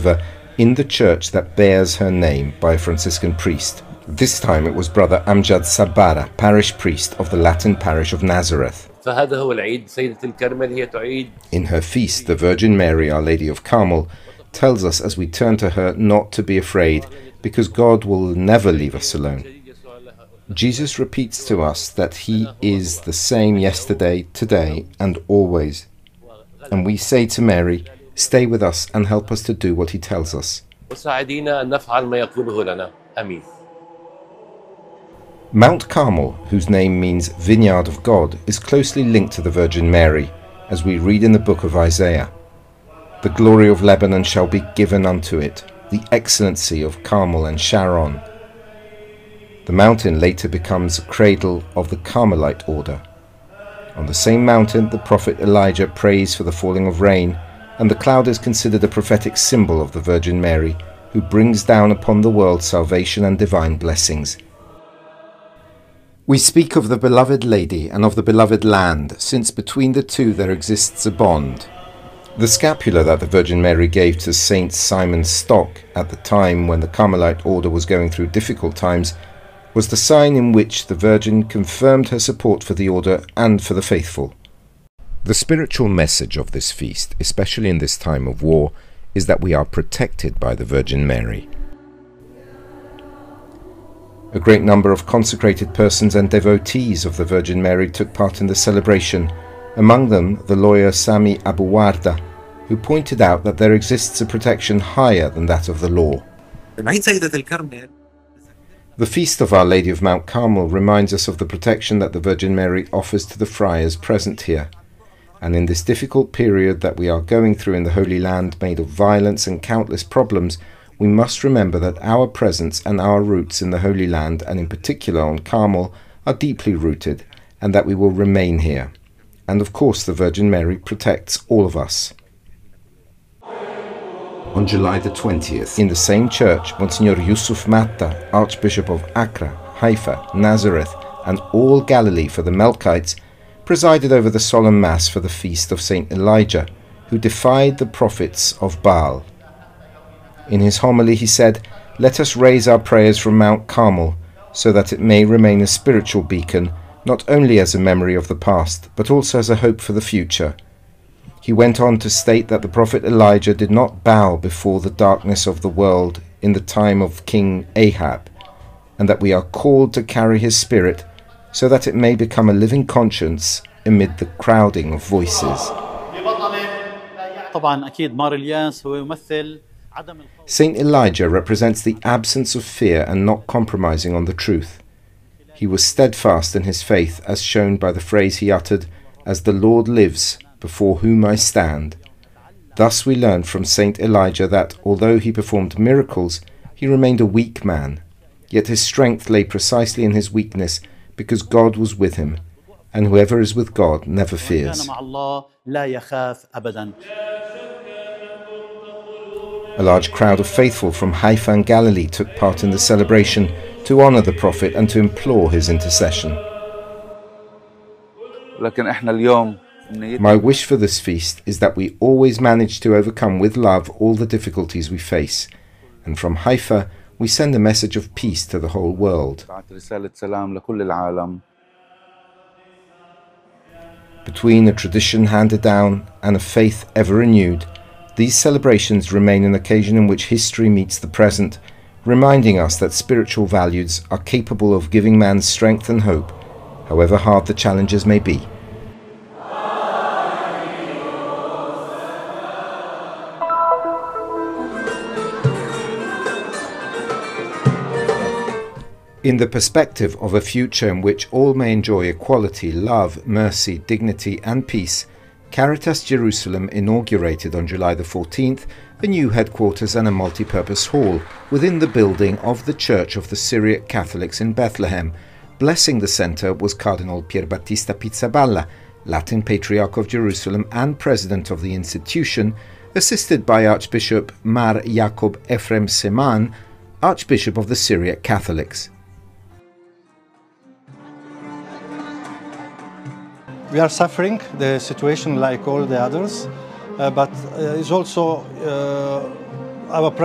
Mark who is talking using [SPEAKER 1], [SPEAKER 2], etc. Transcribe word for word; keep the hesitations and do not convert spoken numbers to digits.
[SPEAKER 1] over in the church that bears her name by a Franciscan priest. This time it was Brother Amjad Sabara, parish priest of the Latin parish of Nazareth. In her feast, the Virgin Mary, Our Lady of Carmel, tells us as we turn to her not to be afraid, because God will never leave us alone. Jesus repeats to us that he is the same yesterday, today, and always. And we say to Mary, stay with us and help us to do what he tells us. Mount Carmel, whose name means Vineyard of God, is closely linked to the Virgin Mary, as we read in the book of Isaiah. The glory of Lebanon shall be given unto it, the excellency of Carmel and Sharon. The mountain later becomes a cradle of the Carmelite order. On the same mountain, the prophet Elijah prays for the falling of rain, and the cloud is considered a prophetic symbol of the Virgin Mary, who brings down upon the world salvation and divine blessings. We speak of the beloved lady and of the beloved land, since between the two there exists a bond. The scapular that the Virgin Mary gave to Saint Simon Stock at the time when the Carmelite order was going through difficult times was the sign in which the Virgin confirmed her support for the order and for the faithful. The spiritual message of this feast, especially in this time of war, is that we are protected by the Virgin Mary. A great number of consecrated persons and devotees of the Virgin Mary took part in the celebration, among them the lawyer Sami Abu Warda, who pointed out that there exists a protection higher than that of the law. The feast of Our Lady of Mount Carmel reminds us of the protection that the Virgin Mary offers to the friars present here. And in this difficult period that we are going through in the Holy Land, made of violence and countless problems, we must remember that our presence and our roots in the Holy Land, and in particular on Carmel, are deeply rooted, and that we will remain here. And of course the Virgin Mary protects all of us. On July the twentieth, in the same church, Monsignor Yusuf Matta, Archbishop of Accra, Haifa, Nazareth, and all Galilee for the Melkites, presided over the solemn Mass for the feast of Saint Elijah, who defied the prophets of Baal. In his homily he said, "Let us raise our prayers from Mount Carmel, so that it may remain a spiritual beacon, not only as a memory of the past, but also as a hope for the future." He went on to state that the prophet Elijah did not bow before the darkness of the world in the time of King Ahab, and that we are called to carry his spirit, so that it may become a living conscience amid the crowding of voices. Saint Elijah represents the absence of fear and not compromising on the truth. He was steadfast in his faith, as shown by the phrase he uttered, "As the Lord lives, before whom I stand." Thus we learn from Saint Elijah that, although he performed miracles, he remained a weak man, yet his strength lay precisely in his weakness, because God was with him, and whoever is with God never fears. A large crowd of faithful from Haifa and Galilee took part in the celebration to honor the prophet and to implore his intercession. My wish for this feast is that we always manage to overcome with love all the difficulties we face, and from Haifa we send a message of peace to the whole world. Between a tradition handed down and a faith ever renewed, these celebrations remain an occasion in which history meets the present, reminding us that spiritual values are capable of giving man strength and hope, however hard the challenges may be. In the perspective of a future in which all may enjoy equality, love, mercy, dignity and peace, Caritas Jerusalem inaugurated on July the fourteenth a new headquarters and a multi-purpose hall within the building of the Church of the Syriac Catholics in Bethlehem. Blessing the centre was Cardinal Pierbattista Pizzaballa, Latin Patriarch of Jerusalem and President of the institution, assisted by Archbishop Mar Jacob Ephraim Seman, Archbishop of the Syriac Catholics.
[SPEAKER 2] We are suffering the situation like all the others, uh, but uh, it's also uh, our